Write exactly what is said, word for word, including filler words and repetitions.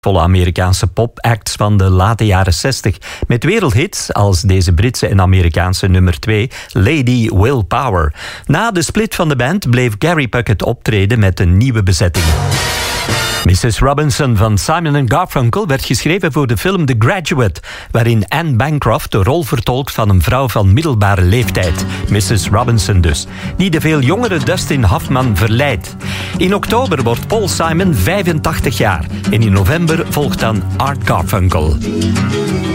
Volle Amerikaanse popacts van de late jaren zestig. Met wereldhits als deze Britse en Amerikaanse nummer twee, Lady Willpower. Na de split van de band bleef Gary Puckett optreden met een nieuwe bezetting. missus Robinson van Simon en Garfunkel werd geschreven voor de film The Graduate, waarin Anne Bancroft de rol vertolkt van een vrouw van middelbare leeftijd, missus Robinson dus, die de veel jongere Dustin Hoffman verleidt. In oktober wordt Paul Simon vijfentachtig jaar en in november volgt dan Art Garfunkel.